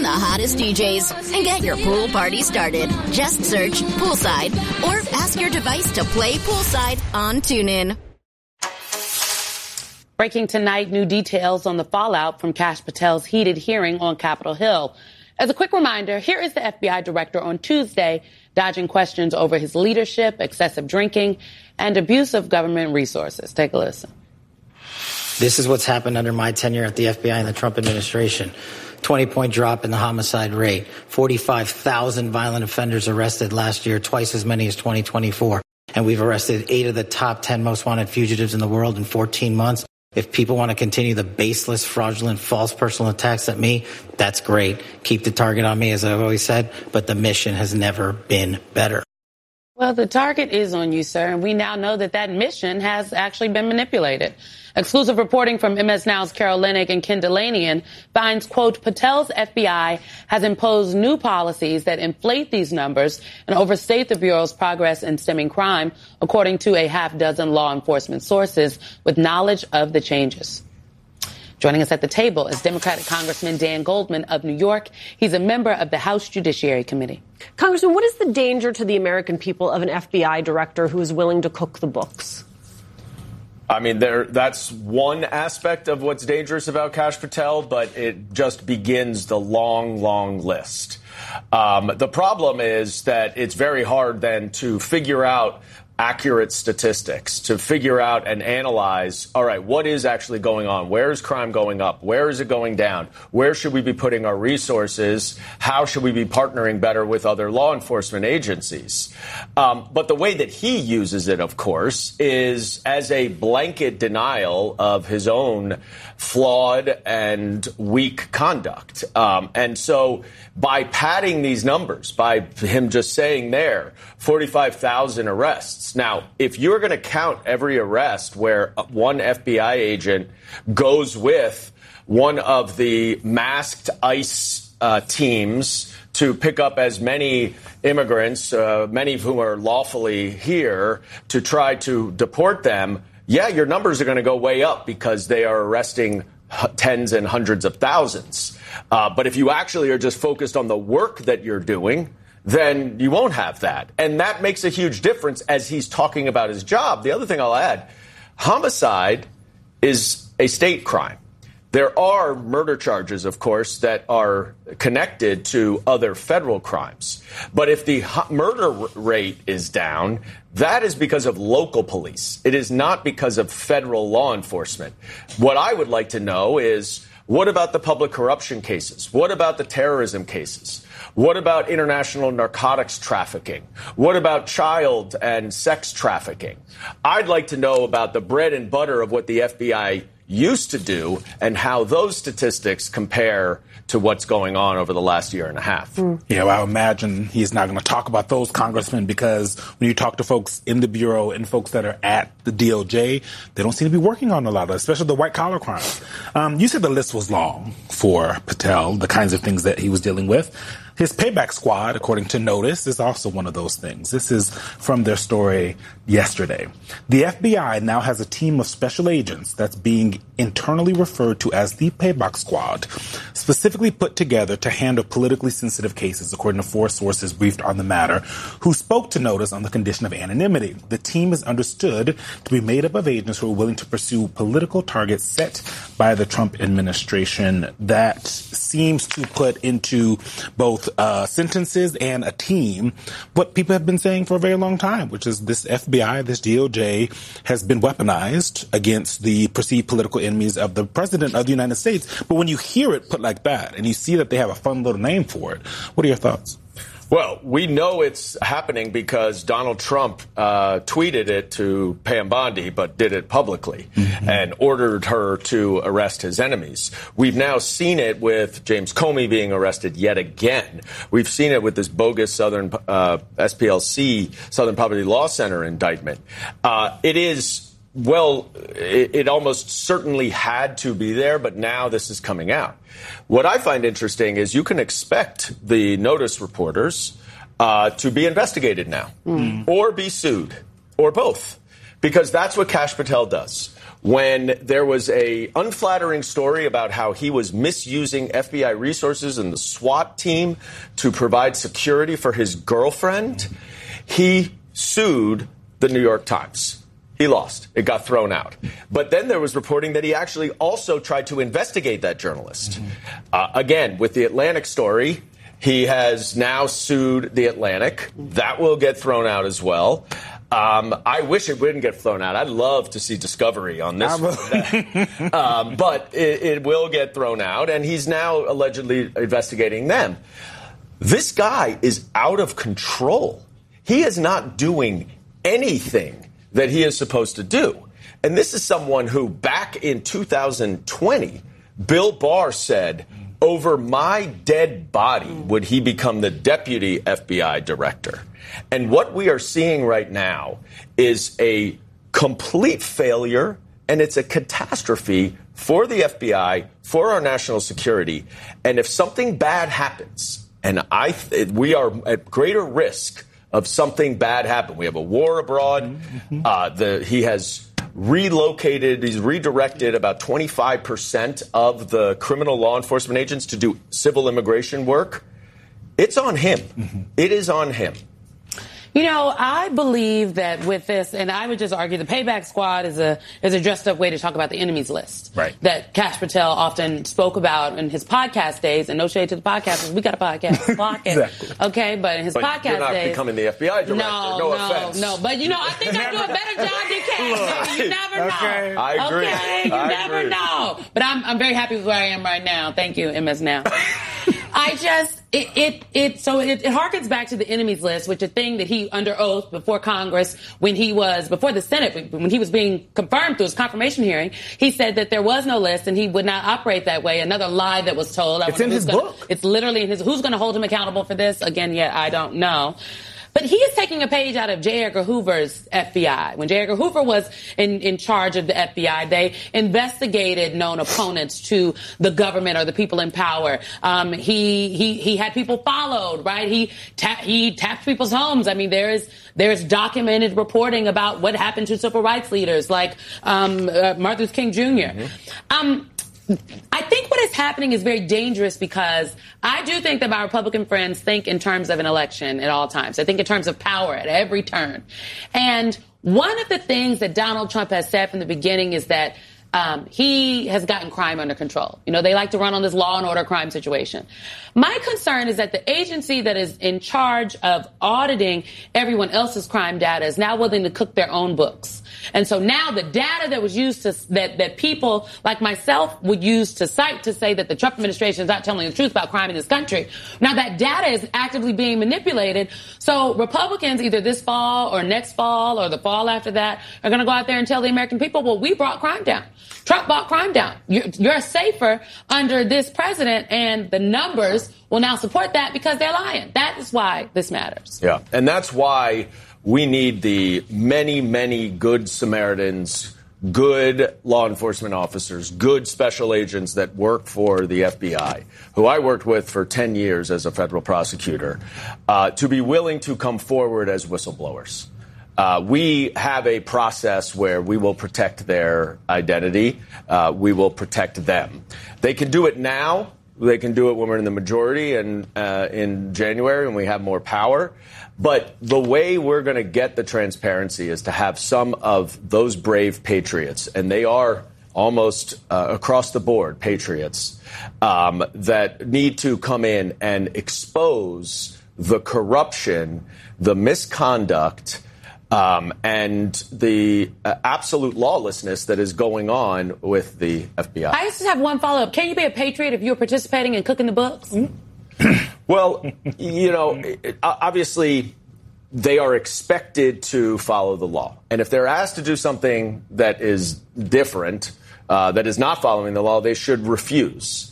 the hottest DJs and get your pool party started. Just search Poolside or ask your device to play Poolside on TuneIn. Breaking tonight, new details on the fallout from Kash Patel's heated hearing on Capitol Hill. As a quick reminder, here is the FBI director on Tuesday dodging questions over his leadership, excessive drinking, and abuse of government resources. Take a listen. This is what's happened under my tenure at the FBI and the Trump administration. 20-point drop in the homicide rate. 45,000 violent offenders arrested last year, twice as many as 2024. And we've arrested 8 of the top 10 most wanted fugitives in the world in 14 months. If people want to continue the baseless, fraudulent, false personal attacks at me, that's great. Keep the target on me, as I've always said, but the mission has never been better. Well, the target is on you, sir, and we now know that that mission has actually been manipulated. Exclusive reporting from MS Now's Carol Leonnig and Ken Delanian finds, quote, Patel's FBI has imposed new policies that inflate these numbers and overstate the Bureau's progress in stemming crime, according to a half dozen law enforcement sources with knowledge of the changes. Joining us at the table is Democratic Congressman Dan Goldman of New York. He's a member of the House Judiciary Committee. Congressman, what is the danger to the American people of an FBI director who is willing to cook the books? I mean, that's one aspect of what's dangerous about Kash Patel, but it just begins the long, long list. The problem is that it's very hard then to figure out accurate statistics, to figure out and analyze, all right, what is actually going on? Where is crime going up? Where is it going down? Where should we be putting our resources? How should we be partnering better with other law enforcement agencies? But the way that he uses it, of course, is as a blanket denial of his own flawed and weak conduct. And so by padding these numbers, by him just saying there, 45,000 arrests. Now, if you're going to count every arrest where one FBI agent goes with one of the masked ICE teams to pick up as many immigrants, many of whom are lawfully here, to try to deport them, yeah, your numbers are going to go way up because they are arresting tens and hundreds of thousands. But if you actually are just focused on the work that you're doing, then you won't have that. And that makes a huge difference as he's talking about his job. The other thing I'll add, homicide is a state crime. There are murder charges, of course, that are connected to other federal crimes. But if the murder rate is down, that is because of local police. It is not because of federal law enforcement. What I would like to know is, what about the public corruption cases? What about the terrorism cases? What about international narcotics trafficking? What about child and sex trafficking? I'd like to know about the bread and butter of what the FBI used to do and how those statistics compare to what's going on over the last year and a half. Yeah, well, I imagine he's not going to talk about those, Congressman, because when you talk to folks in the Bureau and folks that are at the DOJ, they don't seem to be working on a lot of, especially the white-collar crimes. You said the list was long for Patel, the kinds of things that he was dealing with. His payback squad, according to Notice, is also one of those things. This is from their story yesterday. The FBI now has a team of special agents that's being internally referred to as the payback squad, specifically put together to handle politically sensitive cases, according to 4 sources briefed on the matter, who spoke to Notice on the condition of anonymity. The team is understood to be made up of agents who are willing to pursue political targets set by the Trump administration. That seems to put into both sentences and a team what people have been saying for a very long time, which is this FBI, this DOJ, has been weaponized against the perceived political enemies of the president of the United States. But when you hear it put like that and you see that they have a fun little name for it, what are your thoughts? Well, we know it's happening because Donald Trump tweeted it to Pam Bondi, but did it publicly and ordered her to arrest his enemies. We've now seen it with James Comey being arrested yet again. We've seen it with this bogus Southern SPLC, Southern Poverty Law Center indictment. It almost certainly had to be there, but now this is coming out. What I find interesting is you can expect the Notice reporters to be investigated now or be sued or both, because that's what Kash Patel does. when there was a unflattering story about how he was misusing FBI resources and the SWAT team to provide security for his girlfriend, he sued the New York Times. He lost. It got thrown out. But then there was reporting that he actually also tried to investigate that journalist. Again, with the Atlantic story, he has now sued the Atlantic. That will get thrown out as well. I wish it wouldn't get thrown out. I'd love to see Discovery on this one. But it will get thrown out, and he's now allegedly investigating them. This guy is out of control. He is not doing anything that he is supposed to do. And this is someone who, back in 2020, Bill Barr said, over my dead body would he become the deputy FBI director. And what we are seeing right now is a complete failure, and it's a catastrophe for the FBI, for our national security. And if something bad happens, and we are at greater risk of something bad happening. We have a war abroad. He has he's redirected about 25% of the criminal law enforcement agents to do civil immigration work. It's on him. It is on him. You know, I believe that with this, and I would just argue the payback squad is a dressed up way to talk about the enemies list. Right. That Kash Patel often spoke about in his podcast days, and no shade to the podcasters. We got a podcast. Exactly. Okay, but in his podcast days. You're not becoming the FBI director. No offense. No, but you know, I think I do a better job than Kash. You never know. Okay. I agree. Okay, you never know. But I'm very happy with where I am right now. Thank you, MS Now. It harkens back to the enemies list, which is a thing that he, under oath before Congress, before the Senate, when he was being confirmed through his confirmation hearing, he said that there was no list and he would not operate that way. Another lie that was told. It's in his book. It's literally in his, who's going to hold him accountable for this? Again, I don't know. But he is taking a page out of J. Edgar Hoover's FBI. When J. Edgar Hoover was in charge of the FBI, they investigated known opponents to the government or the people in power. He had people followed, right? He tapped people's homes. I mean, there's documented reporting about what happened to civil rights leaders like Martin Luther King Jr. I think what is happening is very dangerous because I do think that my Republican friends think in terms of an election at all times. I think in terms of power at every turn. And one of the things that Donald Trump has said from the beginning is that he has gotten crime under control. You know, they like to run on this law and order crime situation. My concern is that the agency that is in charge of auditing everyone else's crime data is now willing to cook their own books. And so now the data that was used that people like myself would use to cite to say that the Trump administration is not telling the truth about crime in this country, now that data is actively being manipulated. So Republicans, either this fall or next fall or the fall after that, are going to go out there and tell the American people, well, we brought crime down. Trump brought crime down. You're safer under this president, and the numbers will now support that because they're lying. That is why this matters. Yeah, and that's why we need the many, many good Samaritans, good law enforcement officers, good special agents that work for the FBI, who I worked with for 10 years as a federal prosecutor, to be willing to come forward as whistleblowers. We have a process where we will protect their identity. We will protect them. They can do it now. They can do it when we're in the majority and in January when we have more power. But the way we're going to get the transparency is to have some of those brave patriots, and they are almost across the board patriots, that need to come in and expose the corruption, the misconduct, and the absolute lawlessness that is going on with the FBI. I just have one follow-up. Can you be a patriot if you're participating in cooking the books? Well, you know, obviously they are expected to follow the law. And if they're asked to do something that is different, that is not following the law, they should refuse.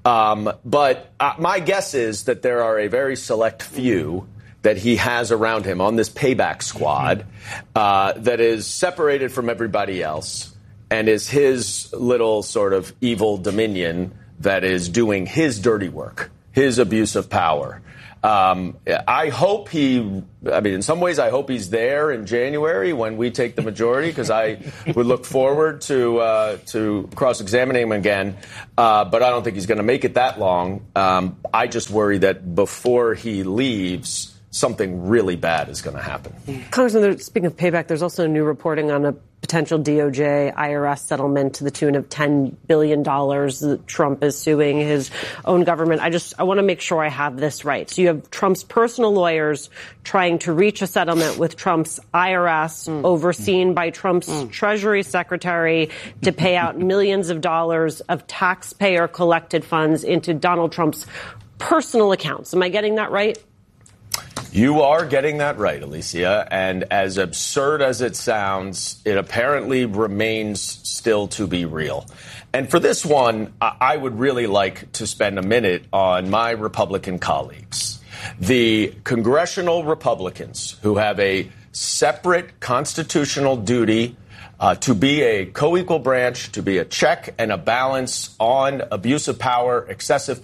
But my guess is that there are a very select few that he has around him on this payback squad that is separated from everybody else and is his little sort of evil dominion that is doing his dirty work. his abuse of power. I hope in some ways, I hope he's there in January when we take the majority, because I would look forward to cross-examining him again. But I don't think he's going to make it that long. I just worry that before he leaves, something really bad is going to happen. Congressman, speaking of payback, there's also new reporting on a potential DOJ-IRS settlement to the tune of $10 billion that Trump is suing his own government. I want to make sure I have this right. So you have Trump's personal lawyers trying to reach a settlement with Trump's IRS, overseen by Trump's Treasury Secretary, to pay out millions of dollars of taxpayer-collected funds into Donald Trump's personal accounts. Am I getting that right? You are getting that right, Alicia. And as absurd as it sounds, it apparently remains still to be real. And for this one, I would really like to spend a minute on my Republican colleagues, the congressional Republicans who have a separate constitutional duty to be a co-equal branch, to be a check and a balance on abuse of power, excessive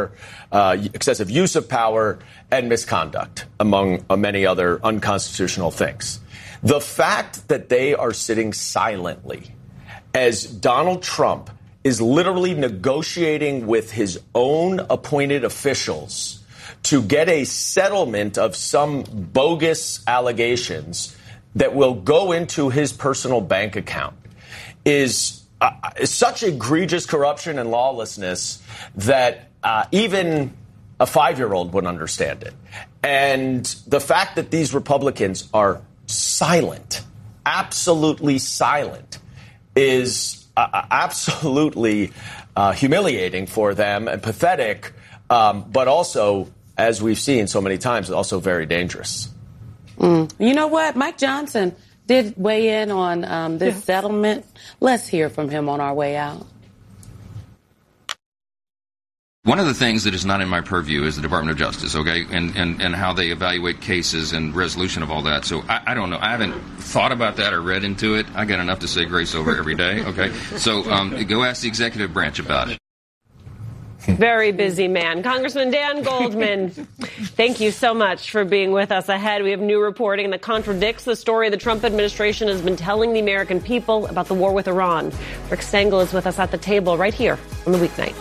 use of power, and misconduct, among many other unconstitutional things. The fact that they are sitting silently as Donald Trump is literally negotiating with his own appointed officials to get a settlement of some bogus allegations that will go into his personal bank account is such egregious corruption and lawlessness that even a 5-year-old wouldn't understand it. And the fact that these Republicans are silent, absolutely silent, is absolutely humiliating for them and pathetic, but also, as we've seen so many times, also very dangerous. You know what? Mike Johnson did weigh in on this settlement. Let's hear from him on our way out. One of the things that is not in my purview is the Department of Justice, okay, and how they evaluate cases and resolution of all that. So I don't know. I haven't thought about that or read into it. I got enough to say grace over every day, okay? So go ask the executive branch about it. Very busy man. Congressman Dan Goldman, thank you so much for being with us. Ahead, we have new reporting that contradicts the story the Trump administration has been telling the American people about the war with Iran. Rick Stengel is with us at the table right here on the weeknight.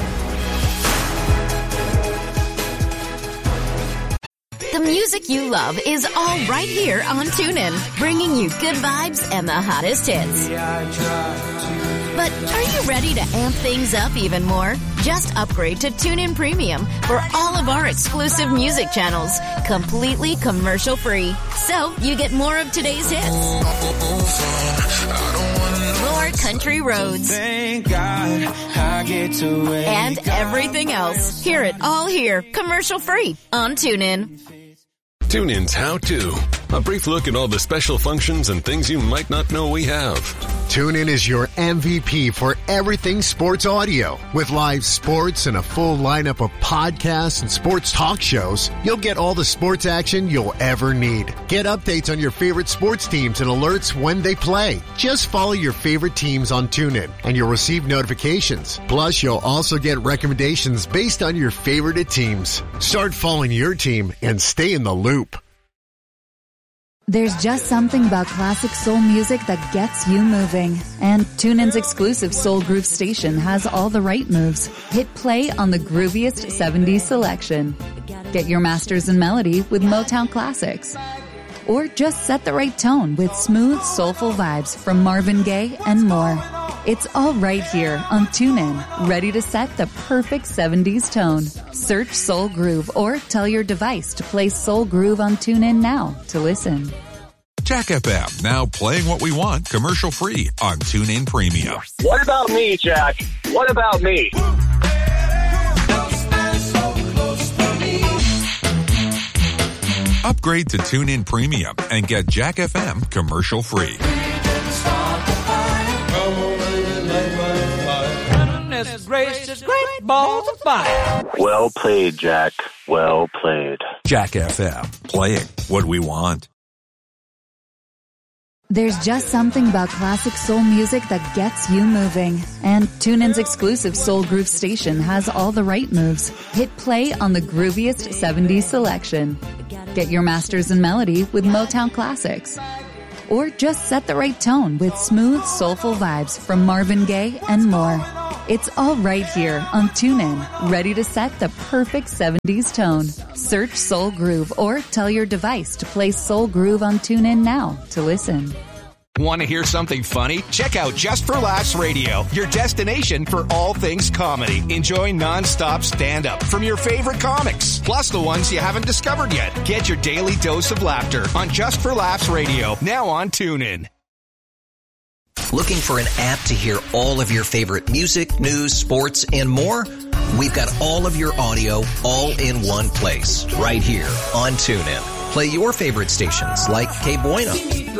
The music you love is all right here on TuneIn, bringing you good vibes and the hottest hits. But are you ready to amp things up even more? Just upgrade to TuneIn Premium for all of our exclusive music channels, completely commercial-free. So you get more of today's hits, more country roads, and everything else. Hear it all here, commercial-free on TuneIn. TuneIn's How To, a brief look at all the special functions and things you might not know we have. TuneIn is your MVP for everything sports audio. With live sports and a full lineup of podcasts and sports talk shows, you'll get all the sports action you'll ever need. Get updates on your favorite sports teams and alerts when they play. Just follow your favorite teams on TuneIn and you'll receive notifications. Plus, you'll also get recommendations based on your favorite teams. Start following your team and stay in the loop. There's just something about classic soul music that gets you moving. And TuneIn's exclusive Soul Groove station has all the right moves. Hit play on the grooviest 70s selection. Get your masters in melody with Motown classics. Or just set the right tone with smooth, soulful vibes from Marvin Gaye and more. It's all right here on TuneIn, ready to set the perfect 70s tone. Search Soul Groove or tell your device to play Soul Groove on TuneIn now to listen. Jack FM, now playing what we want commercial-free on TuneIn Premium. What about me, Jack? What about me? Upgrade to TuneIn Premium and get Jack FM commercial-free. Gracious, great balls of fire. Well played, Jack. Well played. Jack FM, playing what we want. There's just something about classic soul music that gets you moving. And TuneIn's exclusive Soul Groove station has all the right moves. Hit play on the grooviest 70s selection. Get your masters in melody with Motown classics. Or just set the right tone with smooth, soulful vibes from Marvin Gaye and more. It's all right here on TuneIn, ready to set the perfect 70s tone. Search Soul Groove or tell your device to play Soul Groove on TuneIn now to listen. Want to hear something funny? Check out Just for Laughs Radio, your destination for all things comedy. Enjoy nonstop stand-up from your favorite comics, plus the ones you haven't discovered yet. Get your daily dose of laughter on Just for Laughs Radio, now on TuneIn. Looking for an app to hear all of your favorite music, news, sports, and more? We've got all of your audio all in one place, right here on TuneIn. Play your favorite stations like Que Bueno,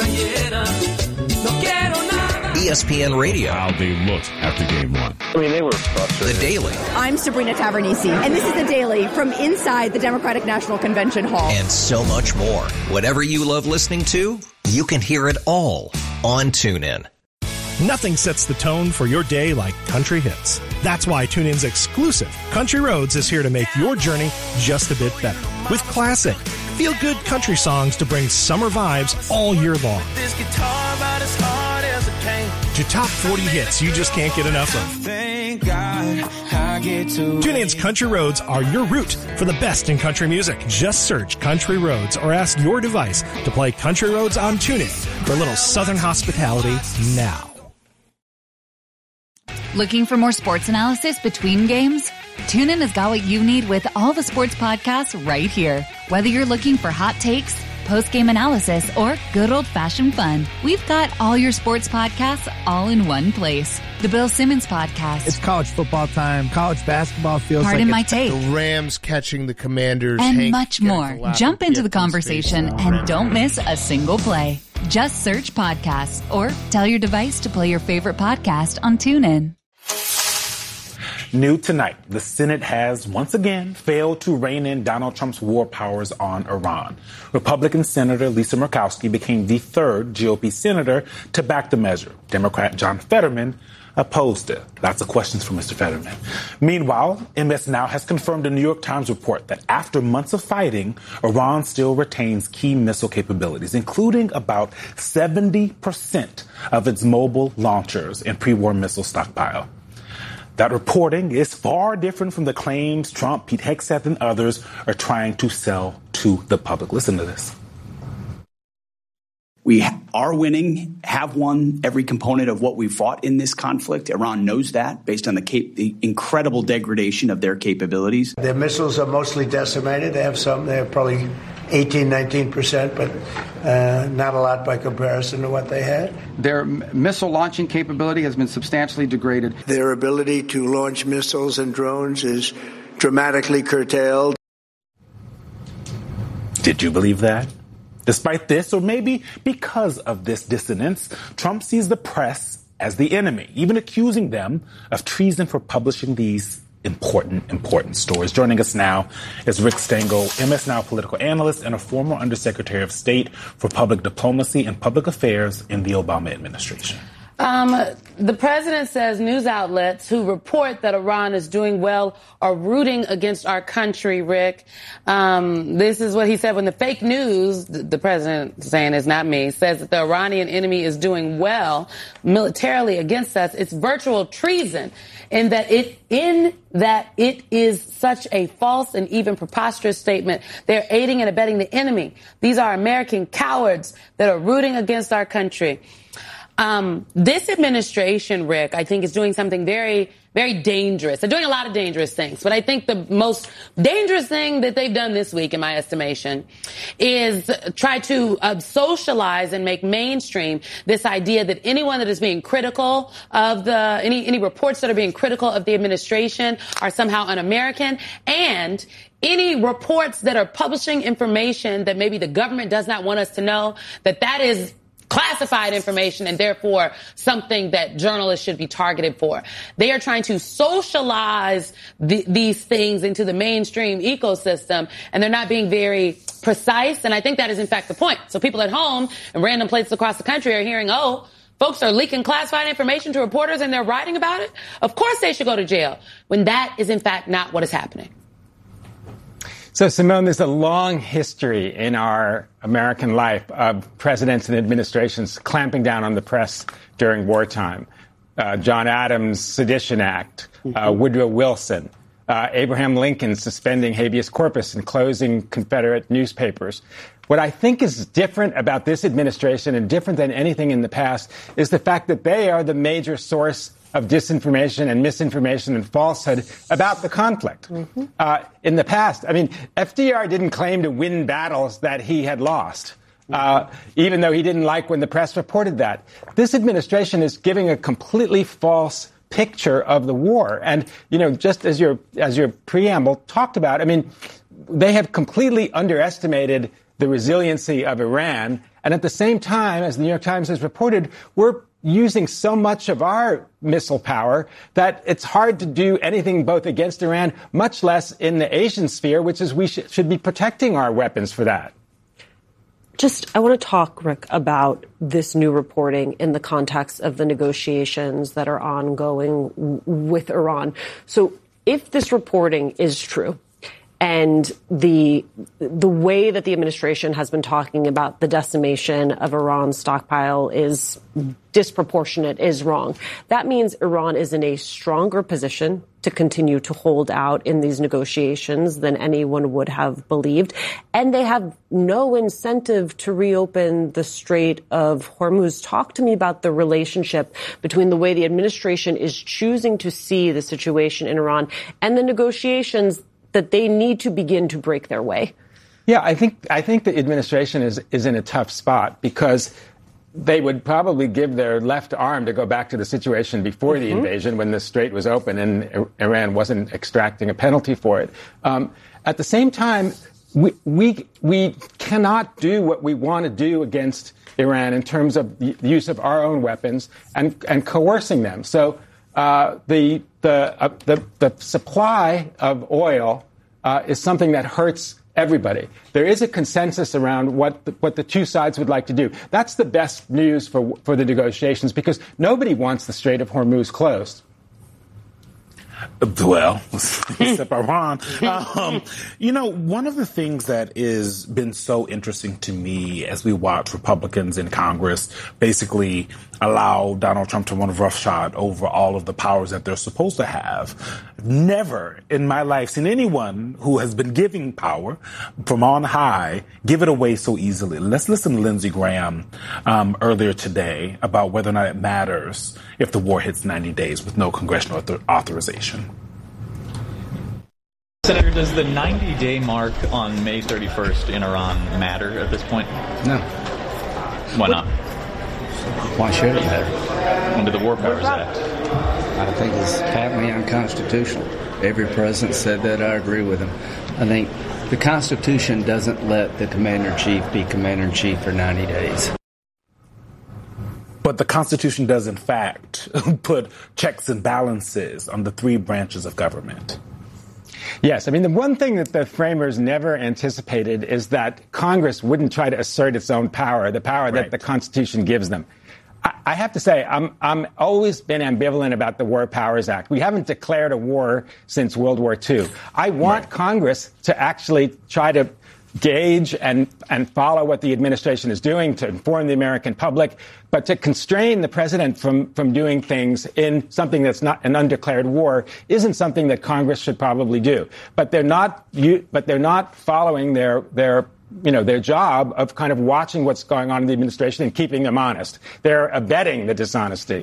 ESPN Radio. How they looked after game one. I mean, they were frustrated. The Daily. I'm Sabrina Tavernisi, and this is The Daily from inside the Democratic National Convention Hall. And so much more. Whatever you love listening to, you can hear it all on TuneIn. Nothing sets the tone for your day like country hits. That's why TuneIn's exclusive Country Roads is here to make your journey just a bit better. With classic, feel-good country songs to bring summer vibes all year long. This guitar about as hard as it came. To top 40 hits you just can't get enough of. Thank God I get to TuneIn's Country Roads are your route for the best in country music. Just search Country Roads or ask your device to play Country Roads on TuneIn for a little Southern hospitality now. Looking for more sports analysis between games? TuneIn has got what you need with all the sports podcasts right here. Whether you're looking for hot takes, post-game analysis, or good old-fashioned fun, we've got all your sports podcasts all in one place. The Bill Simmons Podcast. It's college football time. College basketball feels Pardon my take. The Rams catching the Commanders. And much more. Jump into the conversation and don't miss a single play. Just search podcasts or tell your device to play your favorite podcast on TuneIn. New tonight, the Senate has once again failed to rein in Donald Trump's war powers on Iran. Republican Senator Lisa Murkowski became the third GOP senator to back the measure. Democrat John Fetterman opposed it. Lots of questions for Mr. Fetterman. Meanwhile, MS Now has confirmed a New York Times report that after months of fighting, Iran still retains key missile capabilities, including about 70% of its mobile launchers and pre-war missile stockpile. That reporting is far different from the claims Trump, Pete Hegseth, and others are trying to sell to the public. Listen to this. We are winning, have won every component of what we fought in this conflict. Iran knows that based on the incredible degradation of their capabilities. Their missiles are mostly decimated. They have probably 18-19%, but not a lot by comparison to what they had. Their missile launching capability has been substantially degraded. Their ability to launch missiles and drones is dramatically curtailed. Did you believe that? Despite this, or maybe because of this dissonance, Trump sees the press as the enemy, even accusing them of treason for publishing these important stories. Joining us now is Rick Stengel, MS Now political analyst and a former Undersecretary of State for Public Diplomacy and Public Affairs in the Obama administration. The president says news outlets who report that Iran is doing well are rooting against our country, Rick. This is what he said when the fake news, the president saying it's not me, says that the Iranian enemy is doing well militarily against us. It's virtual treason in that it is such a false and even preposterous statement. They're aiding and abetting the enemy. These are American cowards that are rooting against our country. This administration, Rick, I think is doing something very, very dangerous. They're doing a lot of dangerous things, but I think the most dangerous thing that they've done this week, in my estimation, is try to socialize and make mainstream this idea that anyone that is being critical of any reports that are being critical of the administration are somehow un-American, and any reports that are publishing information that maybe the government does not want us to know, that is classified information and therefore something that journalists should be targeted for. They are trying to socialize these things into the mainstream ecosystem, and they're not being very precise. And I think that is, in fact, the point. So people at home in random places across the country are hearing, oh, folks are leaking classified information to reporters and they're writing about it. Of course they should go to jail, when that is, in fact, not what is happening. So, Simone, there's a long history in our American life of presidents and administrations clamping down on the press during wartime. John Adams' Sedition Act, Woodrow Wilson, Abraham Lincoln suspending habeas corpus and closing Confederate newspapers. What I think is different about this administration and different than anything in the past is the fact that they are the major source of disinformation and misinformation and falsehood about the conflict. In the past, I mean, FDR didn't claim to win battles that he had lost, even though he didn't like when the press reported that. This administration is giving a completely false picture of the war. And, you know, just as your preamble talked about, I mean, they have completely underestimated the resiliency of Iran. And at the same time, as the New York Times has reported, we're using so much of our missile power that it's hard to do anything both against Iran, much less in the Asian sphere, which is we should be protecting our weapons for that. I want to talk, Rick, about this new reporting in the context of the negotiations that are ongoing with Iran. So if this reporting is true, and the way that the administration has been talking about the decimation of Iran's stockpile is disproportionate, is wrong. That means Iran is in a stronger position to continue to hold out in these negotiations than anyone would have believed. And they have no incentive to reopen the Strait of Hormuz. Talk to me about the relationship between the way the administration is choosing to see the situation in Iran and the negotiations that they need to begin to break their way. Yeah, I think the administration is in a tough spot because they would probably give their left arm to go back to the situation before the invasion when the strait was open and Iran wasn't extracting a penalty for it. At the same time, we cannot do what we want to do against Iran in terms of the use of our own weapons and coercing them. So the supply of oil is something that hurts everybody. There is a consensus around what the two sides would like to do. That's the best news for the negotiations because nobody wants the Strait of Hormuz closed. Well, except Iran. You know, one of the things that has been so interesting to me as we watch Republicans in Congress basically allow Donald Trump to run roughshod over all of the powers that they're supposed to have. Never in my life seen anyone who has been giving power from on high give it away so easily. Let's listen to Lindsey Graham earlier today about whether or not it matters if the war hits 90 days with no congressional authorization. Senator, does the 90-day mark on May 31st in Iran matter at this point? No. Why not? Why should it matter? Under the War Powers Act. I think it's patently unconstitutional. Every president said that. I agree with him. I think the Constitution doesn't let the commander-in-chief be commander-in-chief for 90 days. But the Constitution does, in fact, put checks and balances on the three branches of government. Yes. I mean, the one thing that the framers never anticipated is that Congress wouldn't try to assert its own power, the power that the Constitution gives them. I have to say, I'm always been ambivalent about the War Powers Act. We haven't declared a war since World War II. I want Congress to actually try to gauge and follow what the administration is doing to inform the American public, but to constrain the president from doing things in something that's not an undeclared war isn't something that Congress should probably do. But they're not following their job of kind of watching what's going on in the administration and keeping them honest. They're abetting the dishonesty.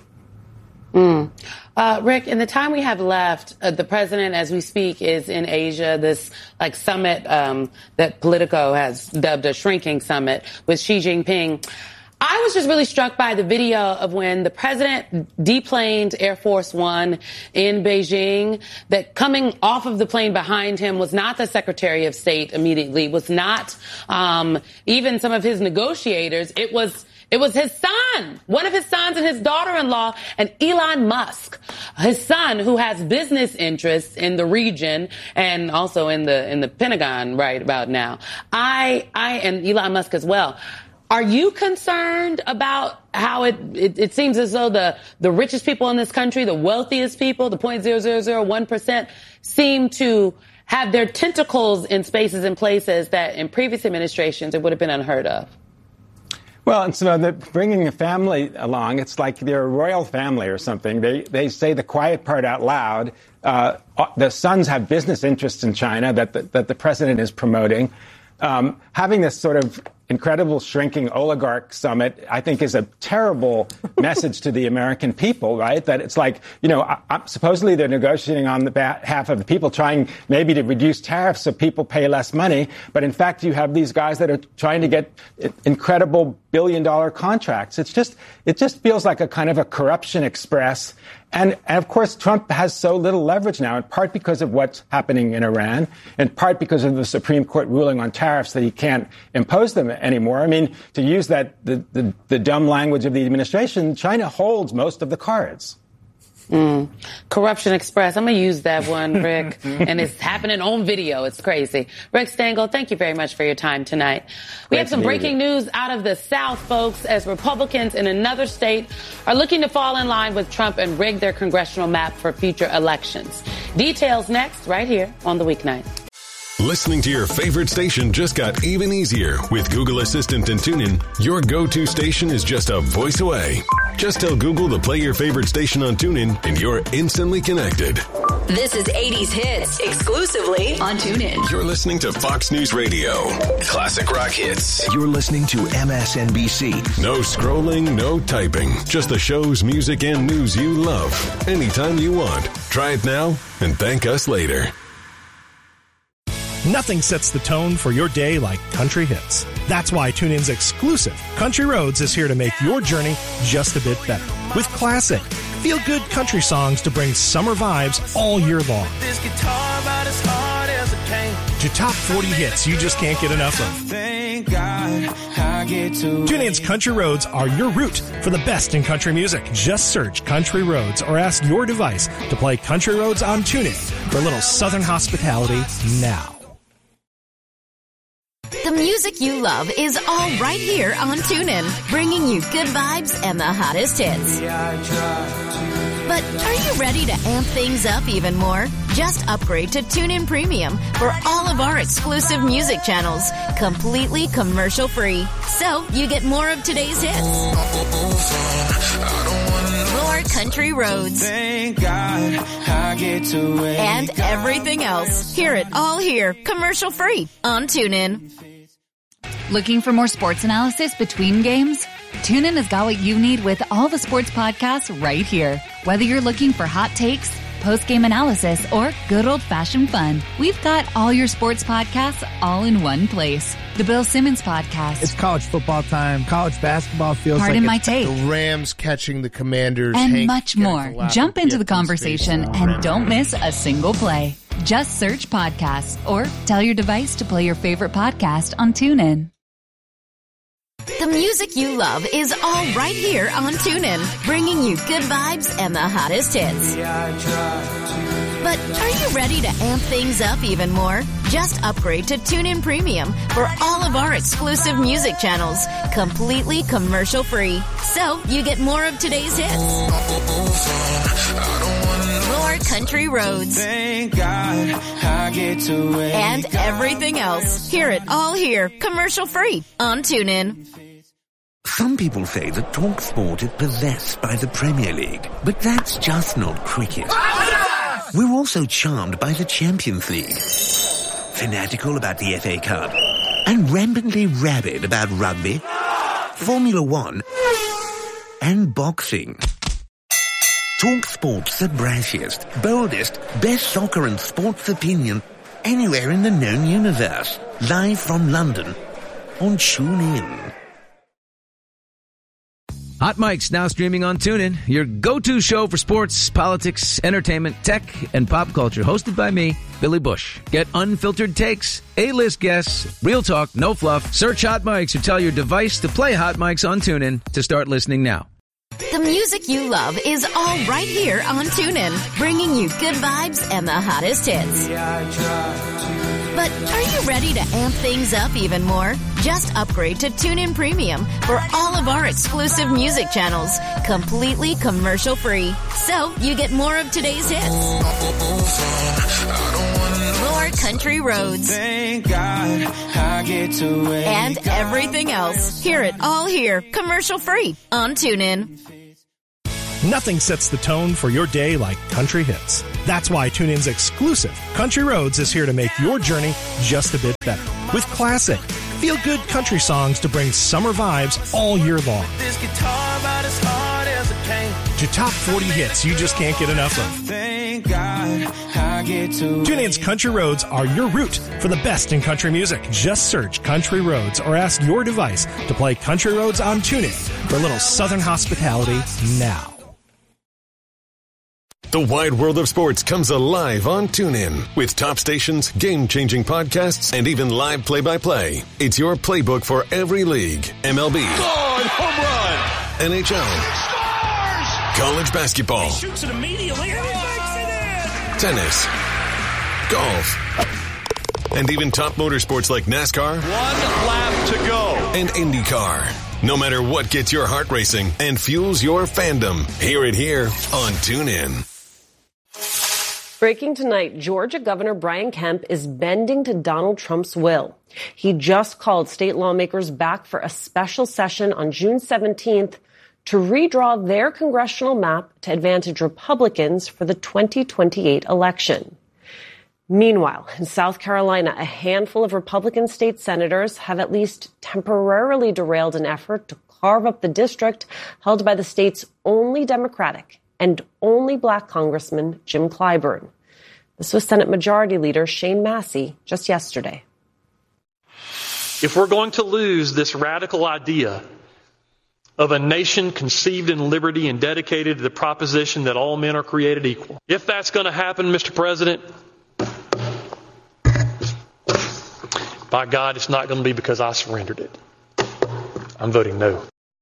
Rick, in the time we have left, the president, as we speak, is in Asia, this summit that Politico has dubbed a shrinking summit with Xi Jinping. I was just really struck by the video of when the president deplaned Air Force One in Beijing, that coming off of the plane behind him was not the Secretary of State immediately, was not even some of his negotiators. It was It was his son, one of his sons and his daughter-in-law, and Elon Musk, his son, who has business interests in the region and also in the Pentagon right about now. I and Elon Musk as well. Are you concerned about how it seems as though the richest people in this country, the wealthiest people, the 0.0001%, seem to have their tentacles in spaces and places that in previous administrations it would have been unheard of? Well, and so bringing a family along, it's like they're a royal family or something. They say the quiet part out loud. The sons have business interests in China that the president is promoting. Having this sort of incredible shrinking oligarch summit, I think, is a terrible message to the American people, right? That it's like, supposedly they're negotiating on the behalf of the people, trying maybe to reduce tariffs so people pay less money. But in fact, you have these guys that are trying to get incredible billion-dollar contracts. It just feels like a kind of a corruption express. And of course, Trump has so little leverage now, in part because of what's happening in Iran, in part because of the Supreme Court ruling on tariffs that he can't impose them anymore. I mean, to use the dumb language of the administration, China holds most of the cards. Corruption Express. I'm going to use that one, Rick. And it's happening on video. It's crazy. Rick Stengel, thank you very much for your time tonight. We have some breaking news out of the South, folks, as Republicans in another state are looking to fall in line with Trump and rig their congressional map for future elections. Details next, right here on The Weeknight. Listening to your favorite station just got even easier with Google Assistant and TuneIn. Your go-to station is just a voice away. Just tell Google to play your favorite station on TuneIn and you're instantly connected. This is 80s Hits, exclusively on TuneIn. You're listening to Fox News Radio. Classic rock hits. You're listening to MSNBC. No scrolling, no typing. Just the shows, music, and news you love. Anytime you want. Try it now and thank us later. Nothing sets the tone for your day like country hits. That's why TuneIn's exclusive Country Roads is here to make your journey just a bit better. With classic, feel-good country songs to bring summer vibes all year long. This guitar about as hard as it can. To top 40 hits you just can't get enough of. Thank God I get to TuneIn's Country Roads are your route for the best in country music. Just search Country Roads or ask your device to play Country Roads on TuneIn for a little Southern hospitality now. The music you love is all right here on TuneIn, bringing you good vibes and the hottest hits. But are you ready to amp things up even more? Just upgrade to TuneIn Premium for all of our exclusive music channels, completely commercial-free. So you get more of today's hits. More country roads. Thank God I get to and everything else. Hear it all here, commercial-free on TuneIn. Looking for more sports analysis between games? TuneIn has got what you need with all the sports podcasts right here. Whether you're looking for hot takes, post-game analysis, or good old-fashioned fun, we've got all your sports podcasts all in one place. The Bill Simmons Podcast. It's college football time. College basketball feels Pardon my take. The Rams catching the Commanders. And much more. Jump into the conversation and don't miss a single play. Just search podcasts or tell your device to play your favorite podcast on TuneIn. The music you love is all right here on TuneIn, bringing you good vibes and the hottest hits. But are you ready to amp things up even more? Just upgrade to TuneIn Premium for all of our exclusive music channels, completely commercial-free. So you get more of today's hits. More country roads. Thank God I get to and everything else. Hear it all here, commercial-free on TuneIn. Some people say that TalkSport is possessed by the Premier League, but that's just not cricket. We're also charmed by the Champions League, fanatical about the FA Cup, and rampantly rabid about rugby, Formula One, and boxing. TalkSport's the brashiest, boldest, best soccer and sports opinion anywhere in the known universe. Live from London on TuneIn. Hot Mic's now streaming on TuneIn, your go-to show for sports, politics, entertainment, tech, and pop culture. Hosted by me, Billy Bush. Get unfiltered takes, A-list guests, real talk, no fluff. Search Hot Mics or tell your device to play Hot Mics on TuneIn to start listening now. The music you love is all right here on TuneIn, bringing you good vibes and the hottest hits. But are you ready to amp things up even more? Just upgrade to TuneIn Premium for all of our exclusive music channels, completely commercial-free. So you get more of today's hits, more country roads, and everything else. Hear it all here, commercial-free on TuneIn. Nothing sets the tone for your day like country hits. That's why TuneIn's exclusive Country Roads is here to make your journey just a bit better. With classic, feel-good country songs to bring summer vibes all year long. This guitar about as hard as it came. To top 40 hits you just can't get enough of. Thank God I get to. TuneIn's Country Roads are your route for the best in country music. Just search Country Roads or ask your device to play Country Roads on TuneIn for a little Southern hospitality now. The wide world of sports comes alive on TuneIn with top stations, game-changing podcasts, and even live play-by-play. It's your playbook for every league. MLB. Home run. NHL. College basketball. He shoots it immediately and he makes it in. Tennis. Golf. And even top motorsports like NASCAR. 1 lap to go. And IndyCar. No matter what gets your heart racing and fuels your fandom, hear it here on TuneIn. Breaking tonight, Georgia Governor Brian Kemp is bending to Donald Trump's will. He just called state lawmakers back for a special session on June 17th to redraw their congressional map to advantage Republicans for the 2028 election. Meanwhile, in South Carolina, a handful of Republican state senators have at least temporarily derailed an effort to carve up the district held by the state's only Democratic and only black Congressman, Jim Clyburn. This was Senate Majority Leader Shane Massey just yesterday. If we're going to lose this radical idea of a nation conceived in liberty and dedicated to the proposition that all men are created equal, if that's going to happen, Mr. President, by God, it's not going to be because I surrendered it. I'm voting no.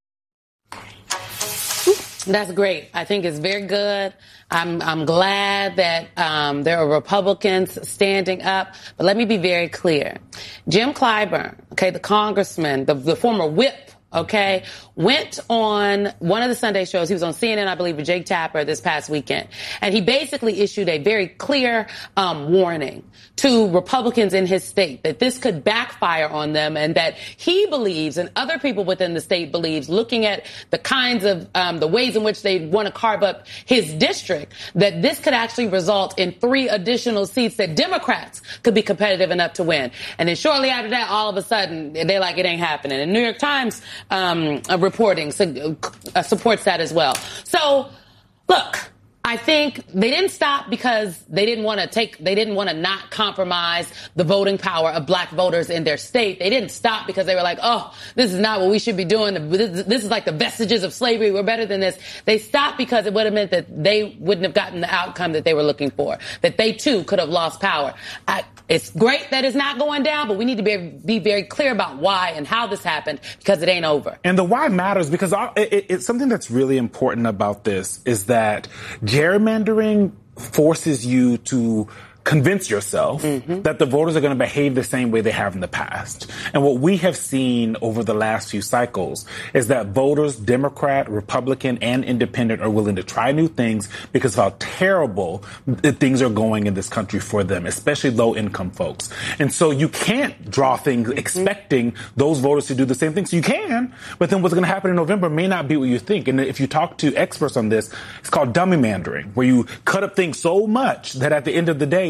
That's great. I think it's very good. I'm glad that there are Republicans standing up. But let me be very clear. Jim Clyburn, okay, the congressman, the former whip, okay, went on one of the Sunday shows. He was on CNN, I believe, with Jake Tapper this past weekend. And he basically issued a very clear warning to Republicans in his state that this could backfire on them and that he believes and other people within the state believes, looking at the kinds of the ways in which they want to carve up his district, that this could actually result in 3 additional seats that Democrats could be competitive enough to win. And then shortly after that, all of a sudden, they're like, it ain't happening. And New York Times reporting supports that as well. So, look, I think they didn't stop because they didn't want to not compromise the voting power of black voters in their state. They didn't stop because they were like, oh, this is not what we should be doing. This is like the vestiges of slavery. We're better than this. They stopped because it would have meant that they wouldn't have gotten the outcome that they were looking for, that they too could have lost power. It's great that it's not going down, but we need to be very clear about why and how this happened because it ain't over. And the why matters because it's something that's really important about this is that gerrymandering forces you to convince yourself that the voters are going to behave the same way they have in the past. And what we have seen over the last few cycles is that voters, Democrat, Republican, and Independent, are willing to try new things because of how terrible things are going in this country for them, especially low-income folks. And so you can't draw things expecting those voters to do the same thing. So you can, but then what's going to happen in November may not be what you think. And if you talk to experts on this, it's called dummy-mandering, where you cut up things so much that at the end of the day,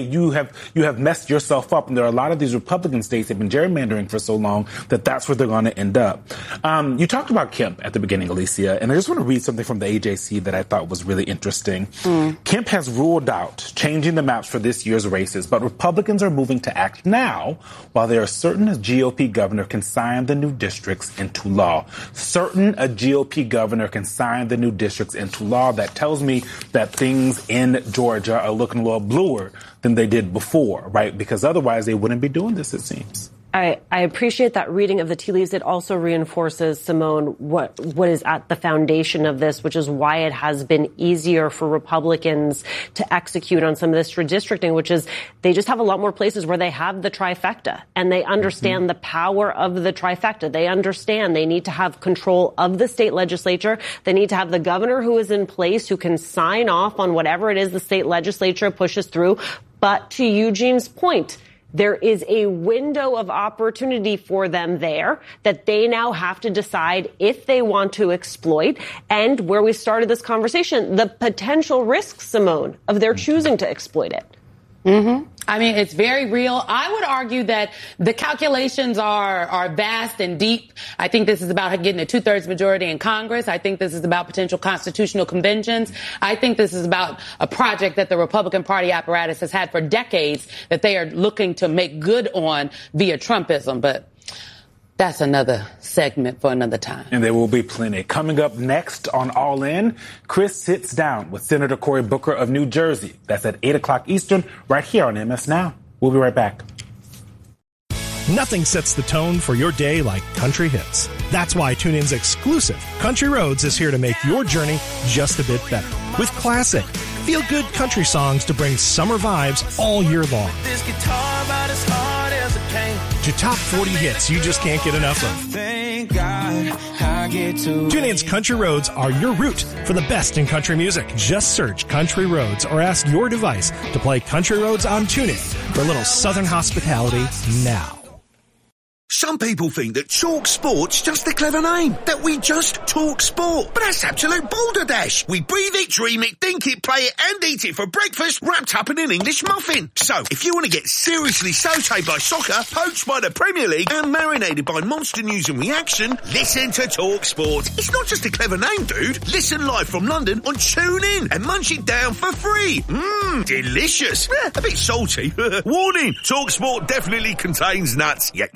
you have messed yourself up. And there are a lot of these Republican states that have been gerrymandering for so long that that's where they're going to end up. You talked about Kemp at the beginning, Alicia, and I just want to read something from the AJC that I thought was really interesting. Kemp has ruled out changing the maps for this year's races, but Republicans are moving to act now while they are certain a GOP governor can sign the new districts into law. Certain a GOP governor can sign the new districts into law. That tells me that things in Georgia are looking a little bluer than they did before, right? Because otherwise they wouldn't be doing this, it seems. I appreciate that reading of the tea leaves. It also reinforces, Simone, what is at the foundation of this, which is why it has been easier for Republicans to execute on some of this redistricting, which is they just have a lot more places where they have the trifecta, and they understand the power of the trifecta. They understand they need to have control of the state legislature. They need to have the governor who is in place who can sign off on whatever it is the state legislature pushes through. But to Eugene's point, there is a window of opportunity for them there that they now have to decide if they want to exploit. And where we started this conversation, the potential risks, Simone, of their choosing to exploit it. I mean, it's very real. I would argue that the calculations are vast and deep. I think this is about getting a 2/3 majority in Congress. I think this is about potential constitutional conventions. I think this is about a project that the Republican Party apparatus has had for decades that they are looking to make good on via Trumpism. But that's another segment for another time. And there will be plenty. Coming up next on All In, Chris sits down with Senator Cory Booker of New Jersey. That's at 8 o'clock Eastern, right here on MS Now. We'll be right back. Nothing sets the tone for your day like country hits. That's why TuneIn's exclusive Country Roads is here to make your journey just a bit better. With classic, feel-good country songs to bring summer vibes all year long. This guitar about as hard as a cane. To top 40 hits you just can't get enough of. Thank God I get to. TuneIn's Country Roads are your route for the best in country music. Just search Country Roads or ask your device to play Country Roads on TuneIn for a little Southern hospitality now. Some people think that Talk Sport's just a clever name, that we just talk sport. But that's absolute balderdash. We breathe it, dream it, think it, play it, and eat it for breakfast, wrapped up in an English muffin. So, if you want to get seriously sautéed by soccer, poached by the Premier League, and marinated by monster news and reaction, listen to Talk Sport. It's not just a clever name, dude. Listen live from London on TuneIn and munch it down for free. Delicious. A bit salty. Warning, Talk Sport definitely contains nuts. Yeah.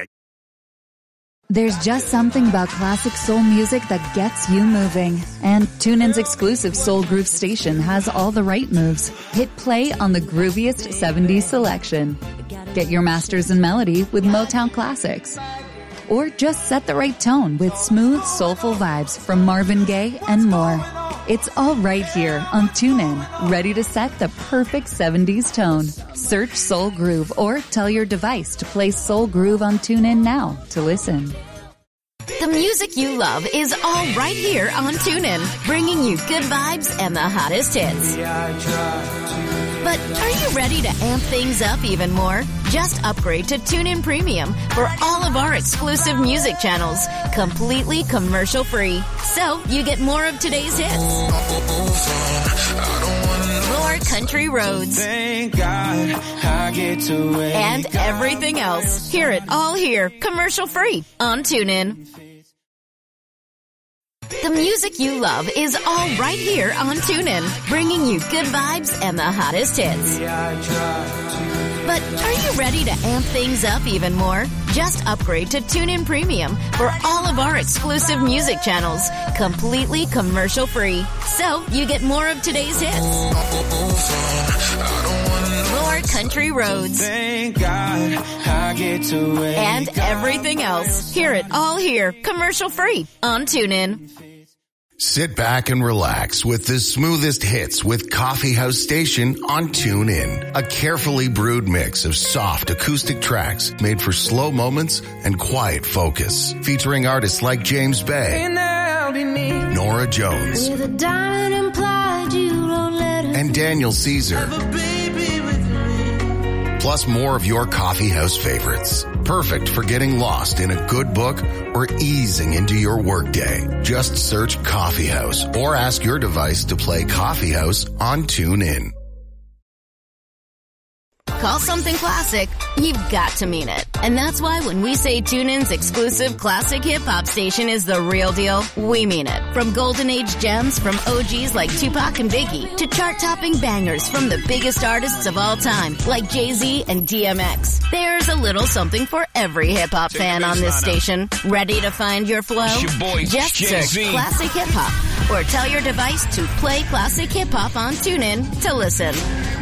There's just something about classic soul music that gets you moving. And TuneIn's exclusive Soul Groove station has all the right moves. Hit play on the grooviest 70s selection. Get your masters in melody with Motown classics. Or just set the right tone with smooth, soulful vibes from Marvin Gaye and more. It's all right here on TuneIn, ready to set the perfect 70s tone. Search Soul Groove or tell your device to play Soul Groove on TuneIn now to listen. The music you love is all right here on TuneIn, bringing you good vibes and the hottest hits. But are you ready to amp things up even more? Just upgrade to TuneIn Premium for all of our exclusive music channels, completely commercial-free. So you get more of today's hits, more country roads, Thank God I get to wake and everything else. Hear it all here, commercial-free on TuneIn. The music you love is all right here on TuneIn, bringing you good vibes and the hottest hits. But are you ready to amp things up even more? Just upgrade to TuneIn Premium for all of our exclusive music channels, completely commercial-free. So you get more of today's hits, more country roads, Thank God I get to wake and everything else. Hear it all here, commercial-free on TuneIn. Sit back and relax with the smoothest hits with Coffee House Station on TuneIn. A carefully brewed mix of soft acoustic tracks made for slow moments and quiet focus. Featuring artists like James Bay, Nora Jones, and Daniel Caesar. Plus more of your coffee house favorites. Perfect for getting lost in a good book or easing into your workday. Just search Coffee House or ask your device to play Coffee House on TuneIn. call something classic, you've got to mean it. And that's why when we say TuneIn's exclusive classic hip-hop station is the real deal, we mean it. From golden age gems from OGs like Tupac and Biggie to chart-topping bangers from the biggest artists of all time like Jay-Z and DMX. There's a little something for every hip-hop fan on this station. Ready to find your flow? Just search Classic Hip Hop or tell your device to play Classic Hip Hop on TuneIn to listen.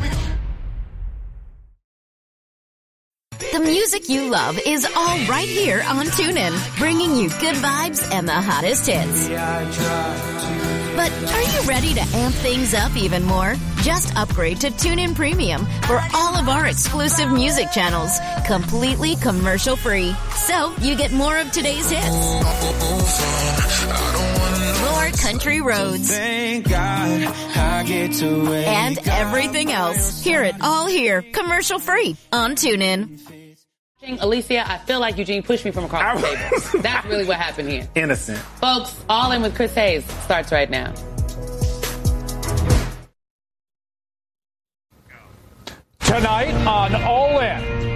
The music you love is all right here on TuneIn, bringing you good vibes and the hottest hits. But are you ready to amp things up even more? Just upgrade to TuneIn Premium for all of our exclusive music channels, completely commercial-free. So you get more of today's hits, more country roads, and everything else. Hear it all here, commercial-free on TuneIn. Alicia, I feel like Eugene pushed me from across the table. That's really what happened here. Innocent. Folks, All In with Chris Hayes starts right now. Tonight on All In,